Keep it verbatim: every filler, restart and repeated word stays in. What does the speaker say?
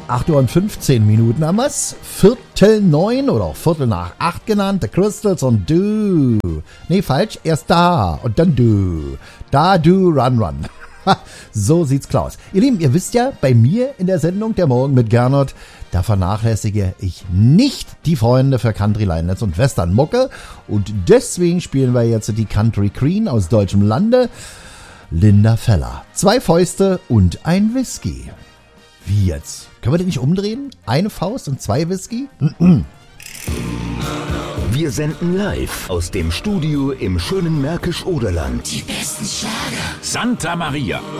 acht Uhr und fünfzehn Minuten haben wir's. Viertel neun oder auch Viertel nach acht genannt. The Crystals und Du. Nee, falsch. Erst Da und dann Du. Da, Du, Run, Run. So sieht's klar aus. Ihr Lieben, ihr wisst ja, bei mir in der Sendung Der Morgen mit Gernot, da vernachlässige ich nicht die Freunde für Country, Line-Netz und Western-Mucke. Und deswegen spielen wir jetzt die Country Queen aus deutschem Lande, Linda Feller. Zwei Fäuste und ein Whisky. Wie jetzt? Können wir den nicht umdrehen? Eine Faust und zwei Whisky? Wir senden live aus dem Studio im schönen Märkisch-Oderland. Die besten Schlager. Santa Maria.